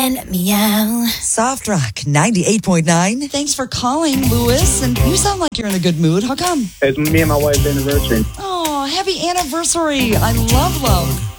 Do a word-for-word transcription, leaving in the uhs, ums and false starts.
And meow. Soft Rock ninety-eight point nine. Thanks for calling, Lewis. And you sound like you're in a good mood. How come? It's me and my wife's anniversary. Oh, happy anniversary. I love love.